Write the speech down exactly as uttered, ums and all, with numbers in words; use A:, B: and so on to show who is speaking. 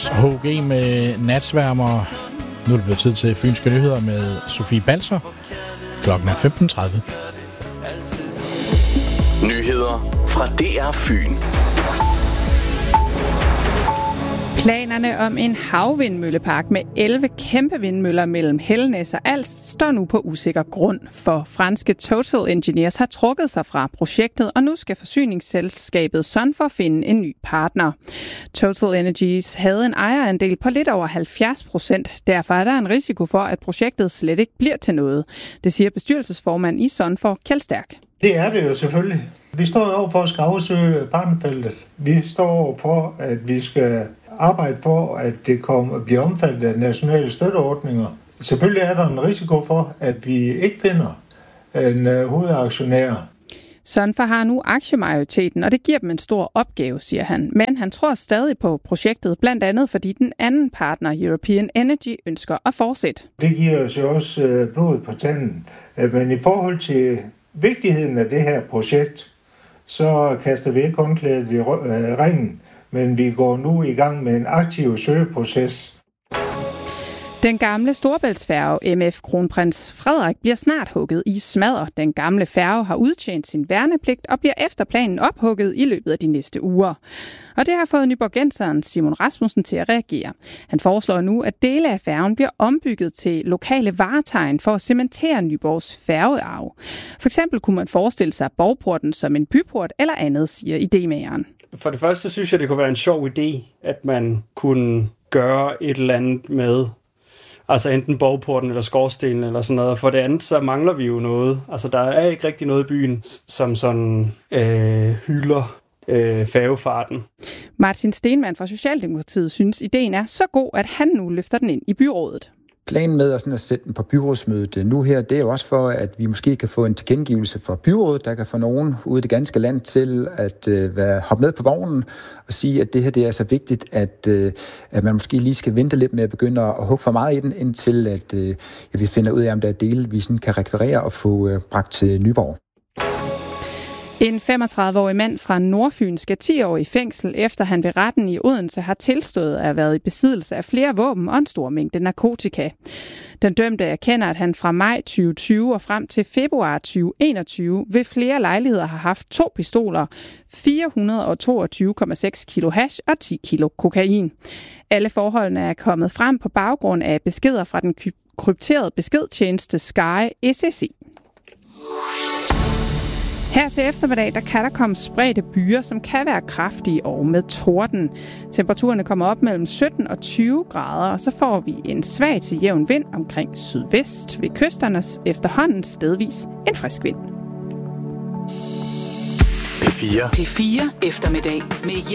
A: H G med natsværmer. Nu er det blevet tid til Fynske Nyheder med Sofie Balser. Klokken er femten tredive.
B: Nyheder fra D R Fyn.
C: Planerne om en havvindmøllepark med elleve kæmpe vindmøller mellem Hellenæs og Als står nu på usikker grund, for franske Total Engineers har trukket sig fra projektet, og nu skal forsyningsselskabet Sunfor finde en ny partner. Total Energies havde en ejerandel på lidt over halvfjerds procent. Derfor er der en risiko for, at projektet slet ikke bliver til noget. Det siger bestyrelsesformand i Sunfor, Kjeld Stærk.
D: Det er det jo selvfølgelig. Vi står over for at skal afsøge partnerfeltet. Vi står over for, at vi skal arbejde for, at det kommer, bliver omfattet af nationale støtteordninger. Selvfølgelig er der en risiko for, at vi ikke finder en uh, hovedaktionær.
C: Sunfor har nu aktiemajoriteten, og det giver dem en stor opgave, siger han. Men han tror stadig på projektet, blandt andet fordi den anden partner, European Energy, ønsker at fortsætte.
D: Det giver os jo også uh, blod på tanden. Uh, men i forhold til vigtigheden af det her projekt, så kaster vi ikke håndklædet i ringen, men vi går nu i gang med en aktiv søgeproces.
C: Den gamle Storebæltsfærge M F Kronprins Frederik bliver snart hugget i smadder. Den gamle færge har udtjent sin værnepligt og bliver efter planen ophugget i løbet af de næste uger. Og det har fået nyborgenseren Simon Rasmussen til at reagere. Han foreslår nu, at dele af færgen bliver ombygget til lokale varetegn for at cementere Nyborgs færgearv. For eksempel kunne man forestille sig Borgporten som en byport eller andet, siger idémageren.
E: For det første synes jeg, det kunne være en sjov idé, at man kunne gøre et eller andet med, altså enten Borgporten eller skorstenen eller sådan noget. For det andet, så mangler vi jo noget. Altså der er ikke rigtig noget i byen, som sådan øh, hylder øh, færgefarten.
C: Martin Stenmann fra Socialdemokratiet synes, ideen er så god, at han nu løfter den ind i byrådet.
F: Planen med at, sådan at sætte den på byrådsmødet nu her, det er jo også for, at vi måske kan få en tilkendegivelse fra byrådet, der kan få nogen ude i det ganske land til at øh, være, hoppe med på vognen og sige, at det her det er så vigtigt, at, øh, at man måske lige skal vente lidt med at begynde at hugge for meget i den, indtil at, øh, at vi finder ud af, om der er dele, vi sådan kan rekvirere og få øh, bragt til Nyborg.
C: En femogtredive-årig mand fra Nordfyn skal ti år i fængsel, efter han ved retten i Odense har tilstået at have været i besiddelse af flere våben og en stor mængde narkotika. Den dømte erkender, at han fra maj tyve tyve og frem til februar tyve enogtyve ved flere lejligheder har haft to pistoler, fire hundrede og toogtyve komma seks kilo hash og ti kilo kokain. Alle forholdene er kommet frem på baggrund af beskeder fra den krypterede beskedtjeneste Sky S C C. Her til eftermiddag, der kan der komme spredte byer, som kan være kraftige og med torden. Temperaturerne kommer op mellem sytten og tyve grader, og så får vi en svag til jævn vind omkring sydvest ved kysterne, efterhånden stedvis en frisk vind.
B: P fire.
G: P fire eftermiddag med